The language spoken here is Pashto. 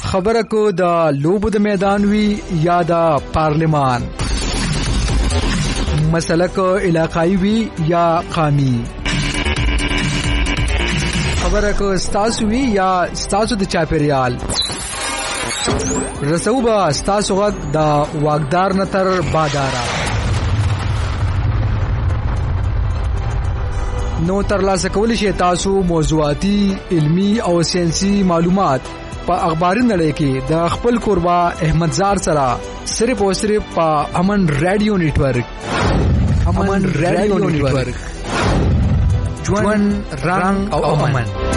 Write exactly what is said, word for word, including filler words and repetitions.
خبره کو د لوبو د میدان وی یا د پارلیمان، مسله کو علاقائی وی یا قومي، خبره کو ستاسو وی یا ستاسو د چاپیریال. رسو با ستاسو غږ د واګدار نتر بادارا. نو ترلاسه کولی شئ تاسو موضوعاتي، علمی او ساينسي معلومات په اخباري نړۍ کې د خپل کوربا احمد زار سره صرف او صرف په امن رادیو نیټورک. امن رادیو نیټورک، ژوند رنگ او امن.